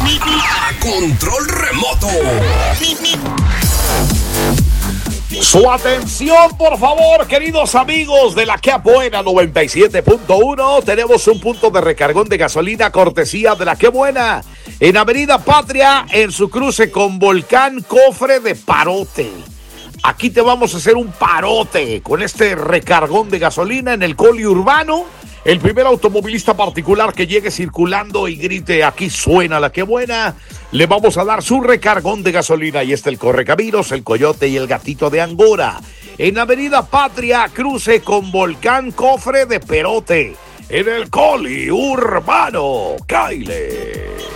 Control remoto. Su atención, por favor, queridos amigos de la Que Buena 97.1. Tenemos un punto de recargón de gasolina cortesía de la Que Buena en Avenida Patria, en su cruce con Volcán Cofre de Parote. Aquí te vamos a hacer un parote con este recargón de gasolina en el Coli Urbano. El primer automovilista particular que llegue circulando y grite "aquí suena la Que Buena", le vamos a dar su recargón de gasolina. Y está el Correcaminos, el Coyote y el Gatito de Angora. En Avenida Patria, cruce con Volcán Cofre de Perote. En el Coli Urbano. ¡Caile!